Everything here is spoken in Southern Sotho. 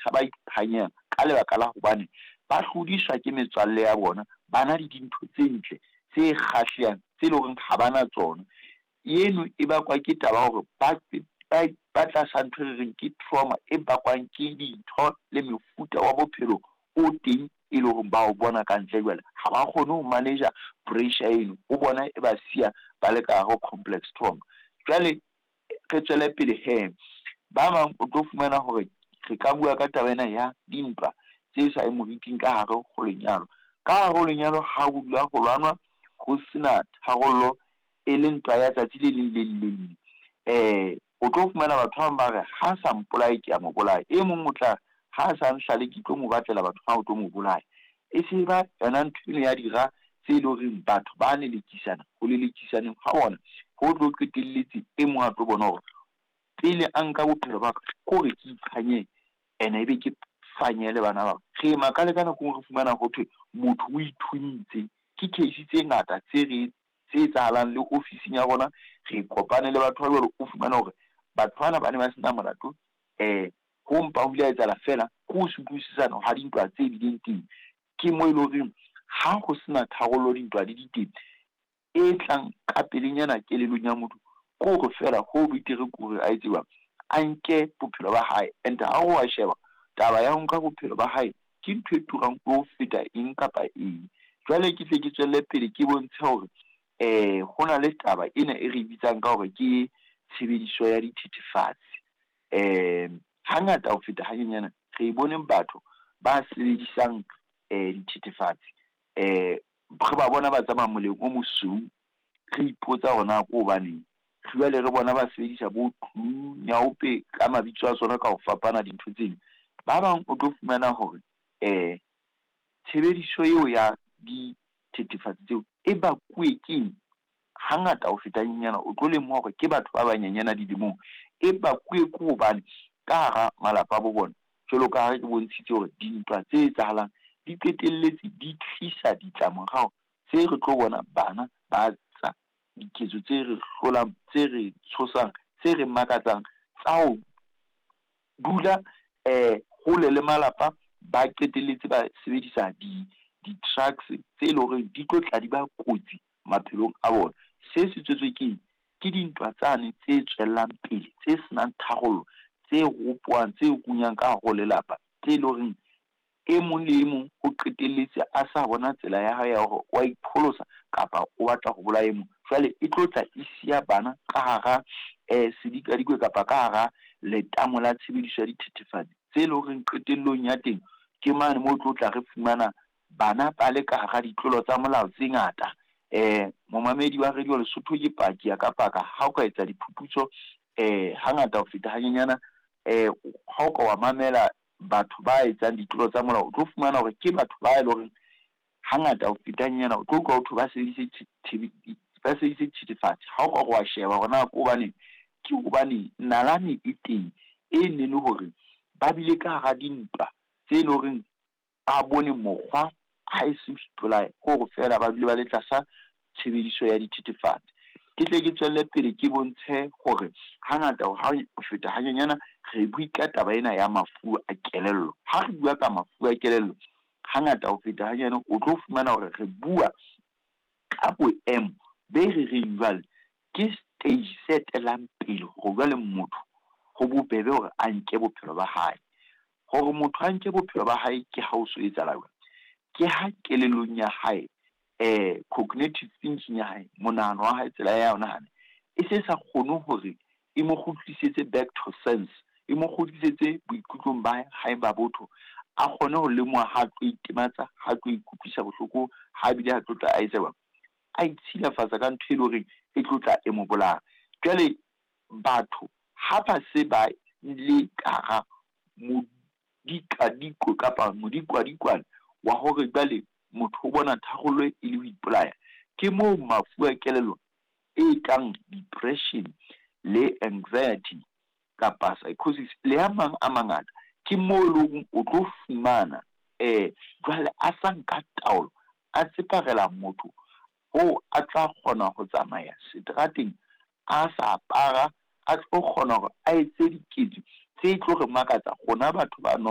batjha ba iphanyang ka lebaka la hobane ba hlodiswa ke metswalle ya bona, bana le dintho tse ntle tse kgahlehang tse leng hore ha bana tsona. Eno e bakwa ke taba hore ba tlasa ntho e reng ke trauma e bakwang ke dintho le mefuta wa bophelo o teng e leng hore ba o bona ka ntle. Jwale ha ba kgone ho manager pressure eno, ho bona e ba siya ba le ka hare ho complex trauma. Jwale re tswele pele ba bang o tlo fumana hore re ka bua ka taba ena ya dimpa tse sa moriting ka hare ho lenyalo. Ka hare ho lenyalo ha ho dula ho lwanwa ho sena tharollo e le ntwa ya tsatsi le leng. O tlo fumana batho ba re ha sa mpolaya ke a mo bolaya, e mong o tla ha sa nhlale ke tlo mo batlela batho ba o tlo mo bolaya. E se ba yona ntho ya dira tse le hore batho ba lelekisana ho lelekisaneng ha bona ho tlo qetelletse e mong a tlo bona hore pele a nka bophelo ba ka ko re ke iphanye ene ebe ke fanyele bana ba re makale kana ko re fumana ho thwe motho o ithuntse. Ke case tse ngata tse etsahalang le ofising ya rona. Re kopane le batho ba jwalo, o fumana hore batho bana ba ne ba sena molato, ho mpa ho ile etsahala fela ko se utlwisisana ha dintwa tse di leng teng. Ke mo e le hore ha ho sena tharollo dintwa di teng e tlang ka pelenyana kelelong ya motho, ko re fela ho betere kore a etseba a nke bophelo ba hae. And ha o a sheba taba ya ho nka bophelo ba hae ke ntho e turang ho feta eng kapa eng. Jwale ke tle ke tswelle pele ke bontshe hore ho na le taba ena e re bitsang ka hore ke tshebediso ya dithethefatsi. Hangata ho feta hanyenyana re boneng batho ba sebedisang dithethefatsi re ba bona ba tsamaya moleng o mosweu, re ipotsa hona ko hobaneng. Jwale re bona ba sebedisa bo nyaope ka mabitso a tsona ka ho fapana dintho tseng. Ba bang o tlo fumana hore tshebediso eo ya dithethefatsi tseo e bakuwe ke hangata ho feta nyenyana o tlo lemoha hore ke batho ba banyenyana dilemong, e bakuwe ke hobane ka hara malapa a bo bona jwalo ka ha ke bontshitse hore dintwa tse etsahalang di qetelletse di tlisa ditlamorao tse re tlo bona bana ba tsa diketso tse re hlolang, tse re tshosang, tse re makatsang tsa ho dula hole le malapa. Ba qetelletse ba sebedisa di-drugs tse leng hore di tlo tla di ba kotsi maphelong a bona. Se se tswetswe ke dintwa tsane tse tswellang pele, tse senang tharollo, tse ropoang, tse kunyang ka ho lelapa, tse leng hore e mong le e mong o qetelletse a sa bona tsela ya hae ya hore wa ipholosa kapa o batla ho bolaya e mong. Jwale e tlo tla e siya bana ka hara sedikadikwe kapa ka hara letamo la tshebediso ya dithethefatsi tse leng hore qetellong ya teng ke mane mo tlo tla re fumana bana ba le ka hara ditlolo tsa molao tse ngata. Momamedi wa radio Lesotho ke paki ya ka paka ha o ka etsa diphuputso hangata ho feta hanyenyana ha o ka wa mamela batho ba etsang ditlolo tsa molao, o tlo fumana hore ke batho ba e leng hore hangata ho feta hanyenyana o tlo ka batho ba sebedise dithethefatsi. Ha o ka wa sheba hona ko hobane nalane e teng e ne le hore ba bile ka hara dintwa tse leng hore ba bone mokgwa ha e se ipolaya hore fela ba bile ba le tlasa tshebediso ya dithethefatsi. Ke tle ke tswelle pele ke bontshe hore hangata ha o feta hanyenyana re bua ka taba ena ya mafu a kelello. Ha re bua ka mafu a kelello hangata ho feta hanyenyana o tlo fumana hore re bua ka boemo be re reng jwale ke stage se etelang pele ho jwale motho ho bobebe hore a nke bophelo ba hae. Hore motho a nke bophelo ba hae ke ha o so etsahala jwale ke ha kelellong ya hae cognitive thinking ya hae, monahano wa hae, tsela ya yona hane e se sa kgone hore e mo kgutlisetse back to sense, e mo kgutlisetse boikutlong ba hae ba botho. A kgone ho lemoha ha tlo itematsa, ha tlo ikutlwisa bohloko, ha bile ha tlotla a etsa a itshilafatsa ka ntho e le hore e tlotla e mo bolaya. Jwale batho ha ba se ba le ka modikadiko kapa modikwadikwane wa hore jwale motho o bona tharollo e le ho ipolaya, ke moo mafu a kelello e kang depression le anxiety kapa psychosis le a mang a mangata, ke moo lo o tlo fumana jwale a sa nka taolo, a tseparela motho o a tla kgona ho tsamaya seterateng a sa apara, a tlo kgona hore a etse diketso tse tlo re makatsa rona batho ba